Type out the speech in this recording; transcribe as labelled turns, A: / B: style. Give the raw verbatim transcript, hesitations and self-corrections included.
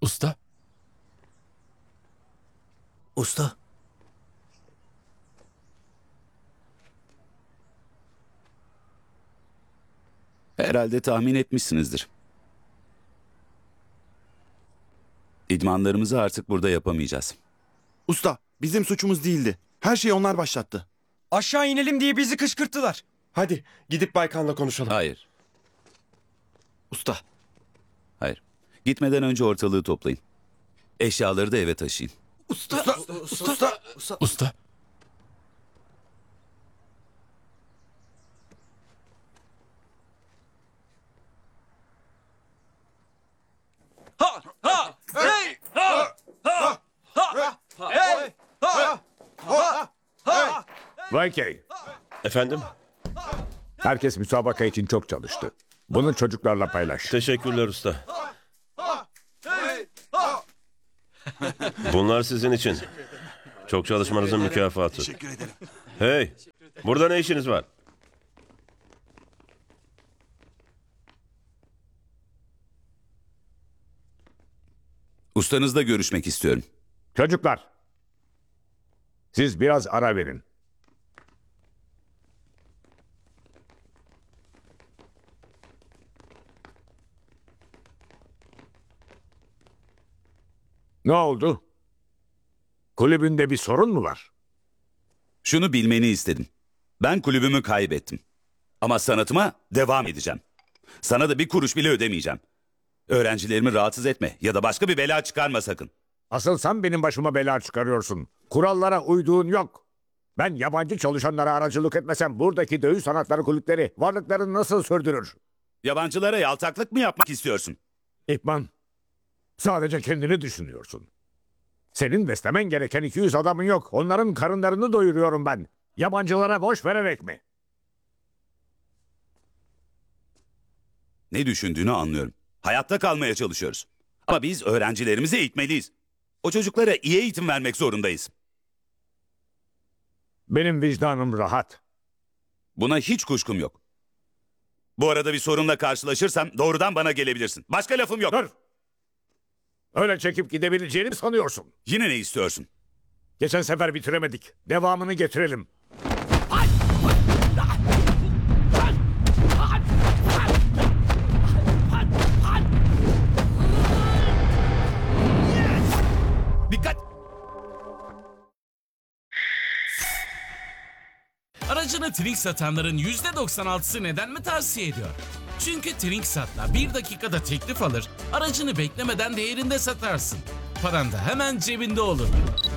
A: Usta.
B: Usta.
C: Herhalde tahmin etmişsinizdir. İdmanlarımızı artık burada yapamayacağız.
D: Usta, bizim suçumuz değildi. Her şeyi onlar başlattı.
E: Aşağı inelim diye bizi kışkırttılar.
F: Hadi gidip Baykan'la konuşalım.
C: Hayır,
D: Usta.
C: hayır. Gitmeden önce ortalığı toplayın. Eşyaları da eve taşıyın.
D: Usta. Usta. Usta. Usta.
A: Usta.
G: Vaykey,
F: Efendim?
G: herkes müsabaka için çok çalıştı. Bunu çocuklarla paylaş.
F: Teşekkürler usta. Bunlar sizin için. Çok çalışmanızın mükafatı.
D: Teşekkür ederim.
F: Hey, burada ne işiniz var?
C: Ustanızla görüşmek istiyorum.
G: Çocuklar, siz biraz ara verin. Ne oldu? Kulübünde bir sorun mu var?
C: Şunu bilmeni istedim. Ben kulübümü kaybettim. Ama sanatıma devam edeceğim. Sana da bir kuruş bile ödemeyeceğim. Öğrencilerimi rahatsız etme ya da başka bir bela çıkarma sakın.
G: Asıl sen benim başıma bela çıkarıyorsun. Kurallara uyduğun yok. Ben yabancı çalışanlara aracılık etmesem buradaki dövüş sanatları kulüpleri varlıklarını nasıl sürdürür?
C: Yabancılara yaltaklık mı yapmak istiyorsun?
G: İkman, sadece kendini düşünüyorsun. Senin beslemen gereken iki yüz adamın yok. Onların karınlarını doyuruyorum ben. Yabancılara boş vererek mi?
C: Ne düşündüğünü anlıyorum. Hayatta kalmaya çalışıyoruz. Ama biz öğrencilerimizi eğitmeliyiz. O çocuklara iyi eğitim vermek zorundayız.
G: Benim vicdanım rahat.
C: Buna hiç kuşkum yok. Bu arada bir sorunla karşılaşırsam doğrudan bana gelebilirsin. Başka lafım yok.
G: Dur! Öyle çekip gidebileceğini mi sanıyorsun?
C: Yine ne istiyorsun?
G: Geçen sefer bitiremedik. Devamını getirelim.
C: Dikkat!
A: Aracını Trink satanların yüzde doksan altısı neden mi tavsiye ediyor? Çünkü Trinksat'la bir dakikada teklif alır, aracını beklemeden değerinde satarsın. Paran da hemen cebinde olur.